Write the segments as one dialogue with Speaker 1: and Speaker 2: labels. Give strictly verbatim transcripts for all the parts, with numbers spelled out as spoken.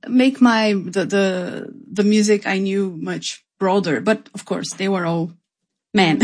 Speaker 1: make my, the, the, the music I knew much broader. But of course, they were all men.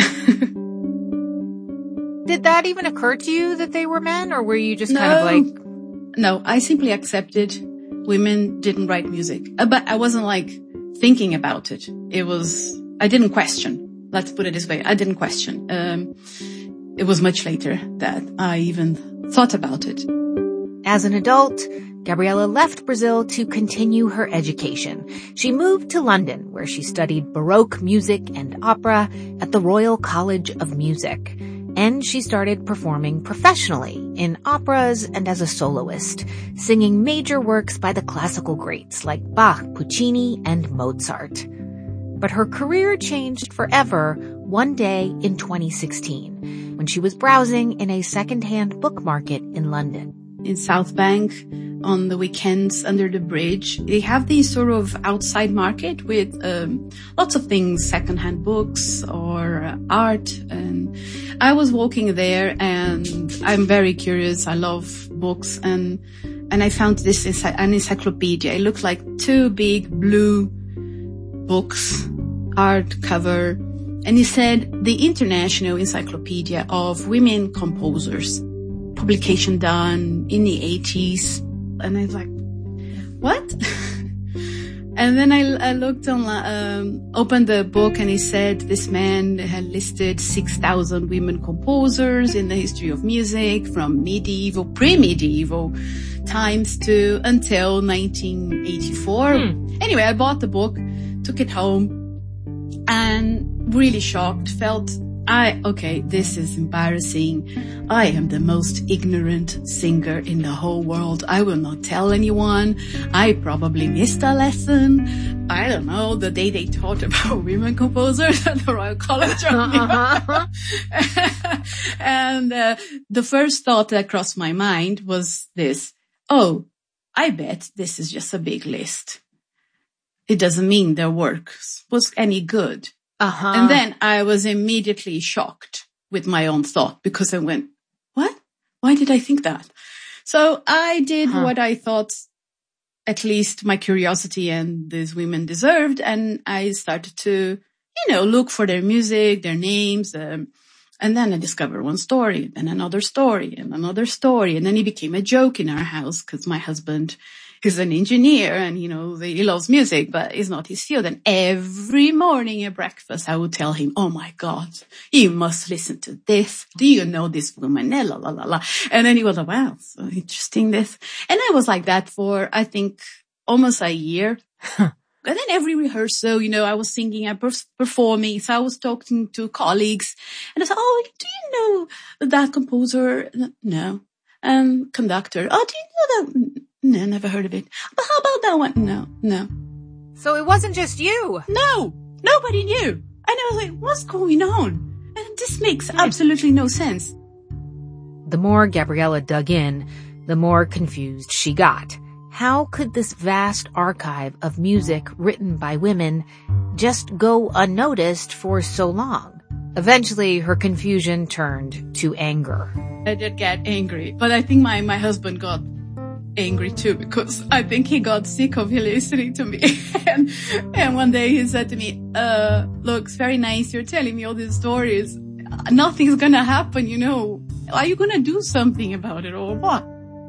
Speaker 2: Did that even occur to you that they were men, or were you just
Speaker 1: no,
Speaker 2: kind of like...
Speaker 1: No, I simply accepted women didn't write music. Uh, but I wasn't like thinking about it. It was, I didn't question. Let's put it this way. I didn't question. Um, it was much later that I even thought about it.
Speaker 2: As an adult, Gabriela left Brazil to continue her education. She moved to London, where she studied Baroque music and opera at the Royal College of Music. And she started performing professionally in operas and as a soloist, singing major works by the classical greats like Bach, Puccini, and Mozart. But her career changed forever one day in twenty sixteen, when she was browsing in a second-hand book market in London.
Speaker 1: In South Bank, on the weekends under the bridge, they have this sort of outside market with um, lots of things, secondhand books or uh, art. And I was walking there, and I'm very curious. I love books, and and I found this ency- an encyclopedia. It looked like two big blue books, hardcover, and it said the International Encyclopedia of Women Composers. Publication done in the eighties. And I was like, what? And then I, I looked on, um, opened the book, and he said this man had listed six thousand women composers in the history of music from medieval, pre-medieval times to until nineteen eighty-four. Hmm. Anyway, I bought the book, took it home, and really shocked, felt I, okay, this is embarrassing. I am the most ignorant singer in the whole world. I will not tell anyone. I probably missed a lesson. I don't know, the day they taught about women composers at the Royal College of
Speaker 2: uh-huh.
Speaker 1: Music. And uh, the first thought that crossed my mind was this. Oh, I bet this is just a big list. It doesn't mean their work was any good.
Speaker 2: Uh-huh.
Speaker 1: And then I was immediately shocked with my own thought, because I went, what? Why did I think that? So I did huh. what I thought at least my curiosity and these women deserved. And I started to, you know, look for their music, their names. Um, and then I discovered one story, then another story and another story. And then it became a joke in our house, because my husband is an engineer, and, you know, he loves music, but it's not his field. And every morning at breakfast, I would tell him, oh my God, you must listen to this. Do you know this woman? La, la, la, la. And then he was like, wow, so interesting this. And I was like that for, I think, almost a year. And then every rehearsal, you know, I was singing and performing. So I was talking to colleagues, and I said, oh, do you know that composer? No. Um, conductor. Oh, do you know that? No, never heard of it. But how about that one? No, no.
Speaker 2: So it wasn't just you?
Speaker 1: No, nobody knew. And I was like, what's going on? And this makes absolutely no sense.
Speaker 2: The more Gabriela dug in, the more confused she got. How could this vast archive of music written by women just go unnoticed for so long? Eventually, her confusion turned to anger.
Speaker 1: I did get angry, but I think my, my husband got angry too, because I think he got sick of listening to me. and, and one day he said to me, uh, look, it's very nice. You're telling me all these stories. Nothing's going to happen, you know. Are you going to do something about it or what?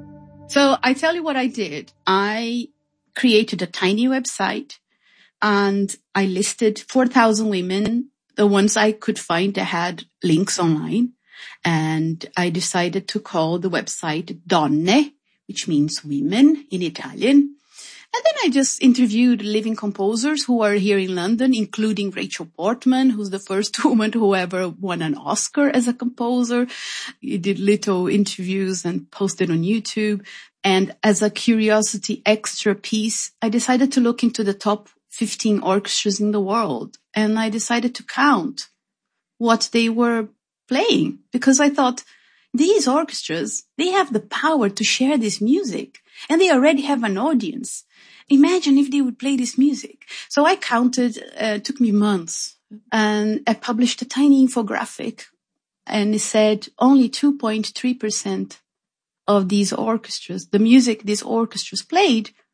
Speaker 1: So I tell you what I did. I created a tiny website, and I listed four thousand women, the ones I could find that had links online. And I decided to call the website Donne, which means women in Italian. And then I just interviewed living composers who are here in London, including Rachel Portman, who's the first woman who ever won an Oscar as a composer. I did little interviews and posted on YouTube. And as a curiosity extra piece, I decided to look into the top fifteen orchestras in the world. And I decided to count what they were playing, because I thought, these orchestras, they have the power to share this music, and they already have an audience. Imagine if they would play this music. So I counted, uh, it took me months, and I published a tiny infographic, and it said only two point three percent of these orchestras, the music these orchestras played,